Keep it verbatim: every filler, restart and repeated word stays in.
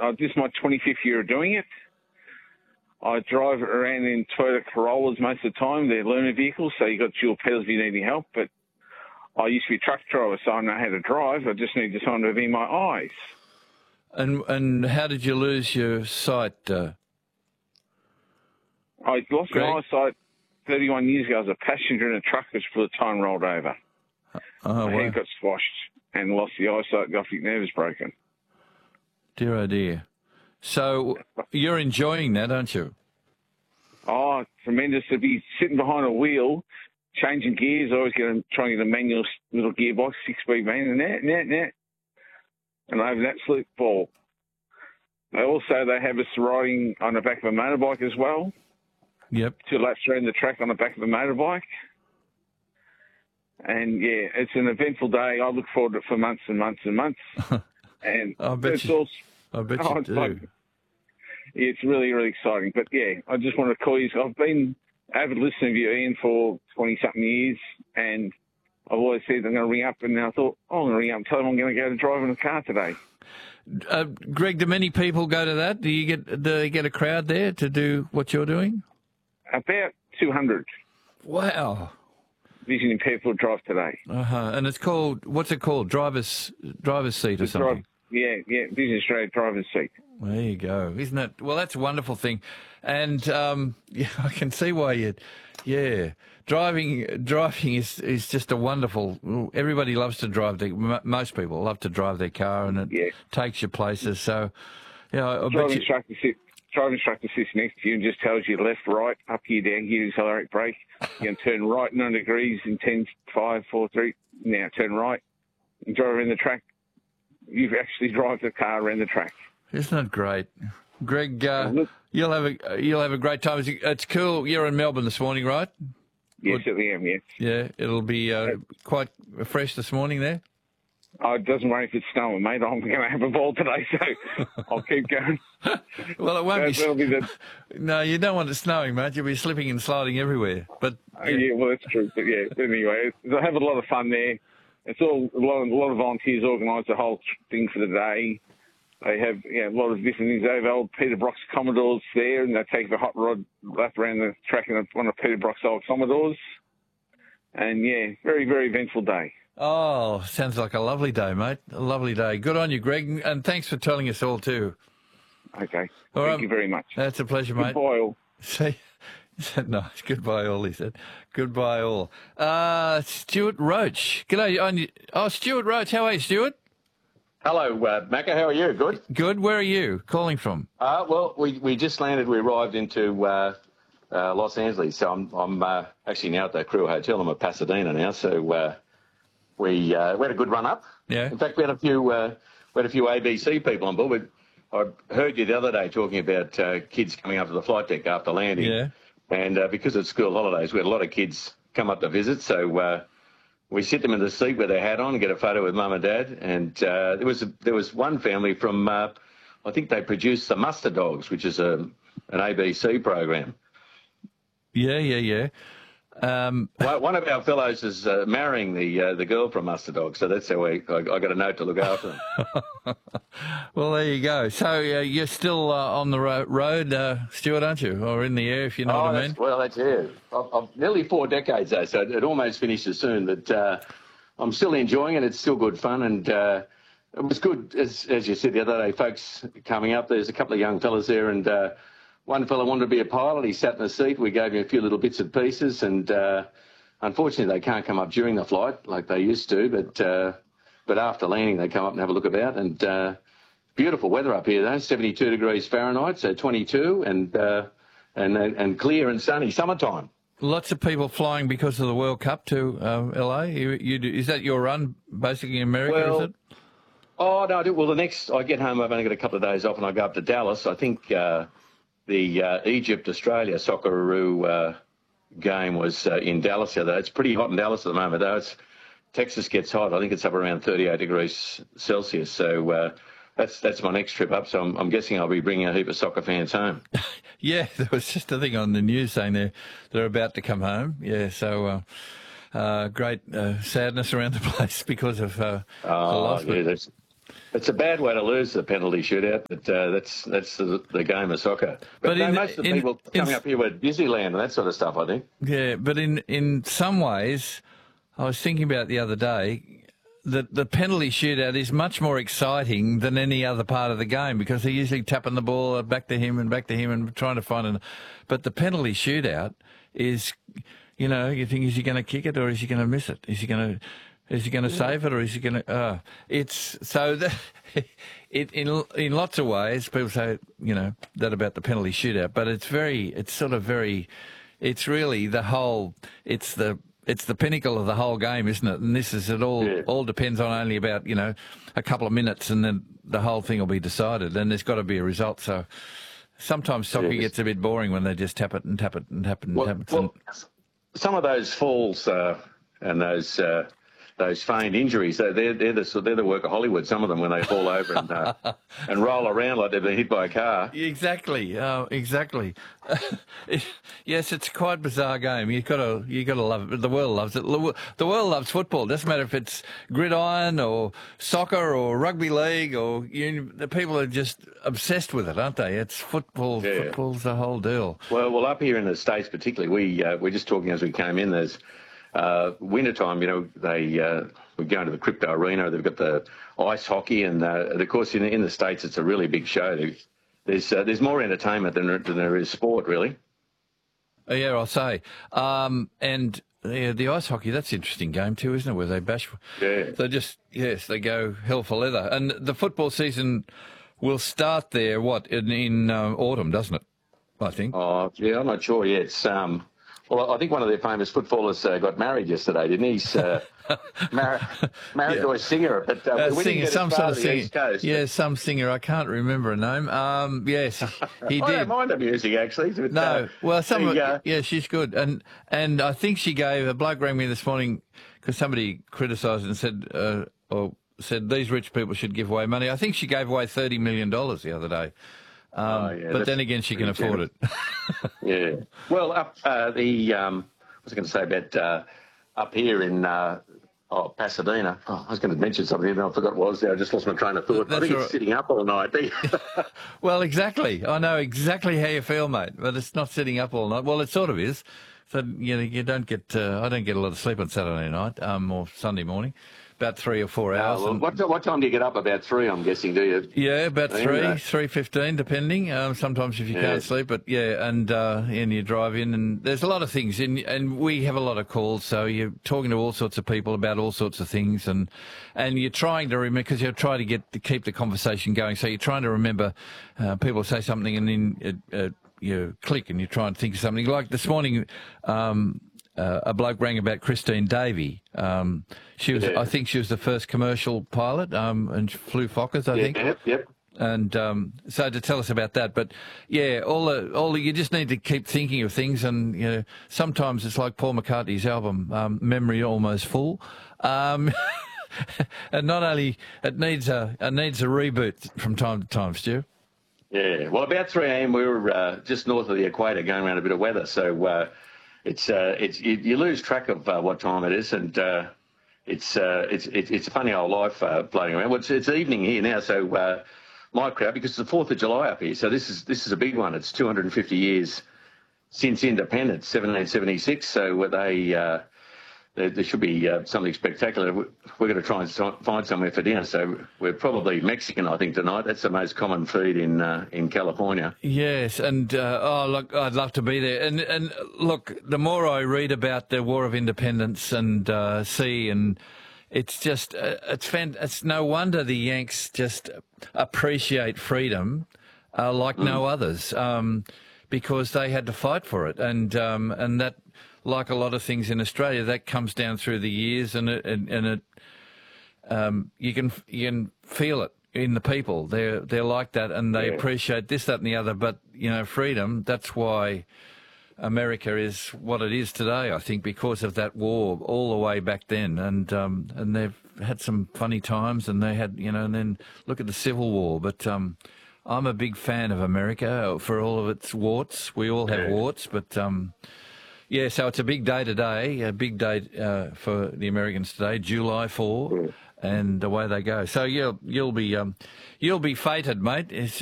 uh, this is my twenty-fifth year of doing it. I drive around in Toyota Corollas most of the time. They're learner vehicles, so you got dual pedals if you need any help. But I used to be a truck driver, so I know how to drive. I just need someone to be my eyes. And and how did you lose your sight? Uh, I lost Greg? my eyesight thirty-one years ago. I was a passenger in a truck which for the time rolled over. oh, My wow. head got squashed and lost the eyesight. The optic nerve is broken. Dear, oh dear. So you're enjoying that, aren't you? Oh, tremendous to be sitting behind a wheel, changing gears. I always get a, trying to get a manual little gearbox, six-speed man, and that, and that, and that. And I have an absolute ball. They also, they have us riding on the back of a motorbike as well. Yep. Two laps around the track on the back of a motorbike. And, yeah, it's an eventful day. I look forward to it for months and months and months. And I bet it's you, all, I bet oh, you it's do. like, yeah, it's really, really exciting. But, yeah, I just want to call you. I've been avid listener of you, Ian, for twenty-something years, and I've always said I'm going to ring up, and I thought, oh, I'm going to ring up and tell them I'm going to go to drive in a car today. Uh, Greg, do many people go to that? Do you get do they get a crowd there to do what you're doing? About two hundred Wow. vision impaired people drive today. Uh-huh. And it's called, what's it called? Driver's driver's seat or The something? drive, yeah, yeah, Vision Australia driver's seat. There you go. Isn't it? Well, that's a wonderful thing. And um, yeah, I can see why you, yeah. Driving driving is, is just a wonderful, everybody loves to drive, their, most people love to drive their car, and it Yeah. takes you places. So, you know, I bet Driving you, instructor sit, driving instructor sits next to you and just tells you left, right, up here, down here, accelerate, brake. You can turn right ninety degrees in ten, five, four, three. Now turn right. You drive around the track. You've actually drive the car around the track. isn't it great? Greg, uh, Look- you'll have a you'll have a great time. It's, it's cool. You're in Melbourne this morning, right? Yes, I am, yes. Yeah, it'll be uh, quite fresh this morning there. Oh, it doesn't worry if it's snowing, mate. I'm going to have a ball today, so I'll keep going. Well, it won't That- that'll be. be the, No, you don't want it snowing, mate. You'll be slipping and sliding everywhere. But oh, yeah, well, that's true. But, yeah, anyway, they'll have a lot of fun there. It's all a lot of, a lot of volunteers organise the whole thing for the day. They have yeah, a lot of different things. They have old Peter Brock's Commodores there, and they take the hot rod lap around the track in one of Peter Brock's old Commodores. And, yeah, very, very eventful day. oh, sounds like a lovely day, mate. A lovely day. Good on you, Greg, and thanks for telling us all too. Okay. All Thank right. you very much. That's a pleasure, mate. Goodbye, all. See, he said nice. Goodbye, all. He said, goodbye, all. Uh, Stuart Roach. G'day. Oh, Stuart Roach. How are you, Stuart? Hello, uh, Macca. How are you? Good. Good. Where are you calling from? Uh, well, we, we just landed. We arrived into uh, uh, Los Angeles. So I'm I'm uh, actually now at the Crew Hotel. I'm at Pasadena now. So uh, we uh, we had a good run up. Yeah. In fact, we had a few uh, we had a few A B C people on board. We, I heard you the other day talking about uh, kids coming up to the flight deck after landing. Yeah. And uh, because it's school holidays, we had a lot of kids come up to visit. So. Uh, We sit them in the seat with their hat on and get a photo with mum and dad. And uh, there was a, there was one family from, uh, I think they produced the Muster Dogs, which is a, an A B C program. Yeah, yeah, yeah. Um, One one of our fellows is uh, marrying the uh, the girl from Muster Dogs, so that's how I, I, I got a note to look after them. well, there you go. So uh, you're still uh, on the ro- road, uh, Stuart, aren't you? Or in the air, if you know oh, what I that's, mean? well, that's it. I've, I've nearly four decades, though, so it almost finishes soon. But uh, I'm still enjoying it. It's still good fun. And uh, it was good, as, as you said the other day, folks coming up. There's a couple of young fellas there, and uh, one fella wanted to be a pilot. He sat in the seat. We gave him a few little bits and pieces. And uh, unfortunately, they can't come up during the flight like they used to. But uh, but after landing, they come up and have a look about. And uh, beautiful weather up here, though, seventy-two degrees Fahrenheit, so twenty-two, and uh, and and clear and sunny summertime. Lots of people flying because of the World Cup to uh, L A. You, you do, is that your run, basically, in America, Well, is it? Oh, no, I do. Well, the next, I get home, I've only got a couple of days off, and I go up to Dallas. I think uh, the uh, Egypt-Australia Socceroo uh, game was uh, in Dallas the other day. It's pretty hot in Dallas at the moment, though. It's, Texas gets hot. I think it's up around thirty-eight degrees Celsius. So uh, that's that's my next trip up. So I'm, I'm guessing I'll be bringing a heap of soccer fans home. Yeah, there was just a thing on the news saying they're, they're about to come home. Yeah, so uh, uh, great uh, sadness around the place because of uh, the Oh, loss. yeah, that's, It's a bad way to lose the penalty shootout, but uh, that's that's the, the game of soccer. But, But no, in- most of the in- people in- coming up here were Disneyland and that sort of stuff, I think. Yeah, but in, in some ways, I was thinking about the other day, that the penalty shootout is much more exciting than any other part of the game because they're usually tapping the ball back to him and back to him and trying to find an. But the penalty shootout is, you know, you think, is he going to kick it or is he going to miss it? Is he going to. Is he going to save it, or is he going to? Uh, it's so that it in in lots of ways. People say, you know, that about the penalty shootout, but it's very, it's sort of very, it's really the whole. It's the it's the pinnacle of the whole game, isn't it? And this is it all. Yeah. All depends on only about you know a couple of minutes, and then the whole thing will be decided. And there's got to be a result. So sometimes soccer Yes. gets a bit boring when they just tap it and tap it and tap it and Well, tap it. well, some of those falls uh, and those uh, those feigned injuries, they're, they're, they're, the, they're the work of Hollywood, some of them, when they fall over and uh, and roll around like they've been hit by a car. Exactly, uh, exactly. Yes, it's quite a bizarre game. You've got to, you got to love it. The world loves it. The world loves football. It doesn't matter if it's gridiron or soccer or rugby league or you, the people are just obsessed with it, aren't they? It's football. Yeah. Football's the whole deal. Well, well, up here in the States particularly, we, uh, we're just talking as we came in, there's uh, wintertime, you know, they uh, we go into the Crypto Arena, they've got the ice hockey, and, uh, and of course in, in the States it's a really big show. There's, uh, there's more entertainment than, than there is sport, really. Oh, yeah, I'll say. Um, and yeah, the ice hockey, that's an interesting game too, isn't it, where they bash. Yeah. They just, yes, they go hell for leather. And the football season will start there, what, in, in uh, autumn, doesn't it? I think. Oh, yeah, I'm not sure yet. It's, um, well, I think one of their famous footballers uh, got married yesterday, didn't he? He's uh, mar- married Yeah. to a singer, but uh, Uh, we didn't singer, get some as sort far of as the singer. East Coast. Yeah, some singer. I can't remember her name. Um, yes, he I did. don't mind the music, actually. But, No, uh, well, some. the, of- uh, yeah, she's good, and and I think she gave a bloke rang me this morning because somebody criticised it and said, uh, or said these rich people should give away money. I think she gave away thirty million dollars the other day. Um, Oh, yeah, but that's then again, she can pretty afford it. Yeah. Well, up uh, the um, what was I going to say about uh, up here in uh, oh, Pasadena? Oh, I was going to mention something, and I forgot what it was there. I just lost my train of thought. I That's think all it's right. sitting up all night. Well, exactly. I know exactly how you feel, mate. But it's not sitting up all night. Well, it sort of is. So you know, you don't get. Uh, I don't get a lot of sleep on Saturday night um, or Sunday morning. About three or four hours. Oh, well, and- what, what time do you get up? About three, I'm guessing, do you? Yeah, about Yeah. three, three fifteen, depending. Um, sometimes if you Yeah. can't sleep, but yeah, and uh, and you drive in, and there's a lot of things, and and we have a lot of calls, so you're talking to all sorts of people about all sorts of things, and and you're trying to remember because you're trying to get to keep the conversation going. So you're trying to remember uh, people say something, and then it, uh, you click, and you try and think of something. Like this morning, um, uh, a bloke rang about Christine Davey. Um, she was, Yeah. I think, she was the first commercial pilot, um, and flew Fokkers, I Yeah, think. Yep, yep. And um, so to tell us about that, but yeah, all the, all the, you just need to keep thinking of things, and you know, sometimes it's like Paul McCartney's album, um, "Memory Almost Full," um, and not only it needs a it needs a reboot from time to time, Stu. Yeah. Well, about three a.m. we were uh, just north of the equator, going around a bit of weather. So uh, it's uh, it's you, you lose track of uh, what time it is, and uh, it's uh, it's it's it's a funny old life uh, floating around. Well, it's, it's evening here now, so uh, my crowd, because it's the Fourth of July up here, so this is this is a big one. It's two hundred fifty years since independence, seventeen seventy-six. So they. Uh, There, there should be uh, something spectacular. We're, we're going to try and so- find somewhere for dinner. So we're probably Mexican, I think, tonight. That's the most common food in uh, in California. Yes, and uh, oh look, I'd love to be there. And and look, the more I read about the War of Independence and uh, see, and it's just uh, it's fan- It's no wonder the Yanks just appreciate freedom uh, like Mm. no others, um, because they had to fight for it, and um, and that. Like a lot of things in Australia, that comes down through the years, and it and, and it um, you can you can feel it in the people. They're they're like that, and they Yeah. appreciate this, that, and the other. But you know, freedom. That's why America is what it is today. I think because of that war all the way back then, and um, and they've had some funny times, and they had you know, and then look at the Civil War. But um, I'm a big fan of America for all of its warts. We all have Yeah. warts, but um. Yeah, so it's a big day today, a big day uh, for the Americans today, July fourth, Yeah. and away they go. So you'll you'll be um, you'll be fated, mate. It's